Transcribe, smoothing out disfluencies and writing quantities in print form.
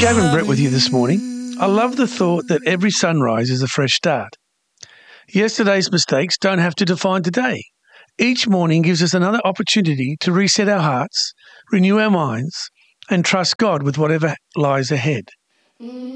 Gavin Brett with you this morning. I love the thought that every sunrise is a fresh start. Yesterday's mistakes don't have to define today. Each morning gives us another opportunity to reset our hearts, renew our minds, and trust God with whatever lies ahead.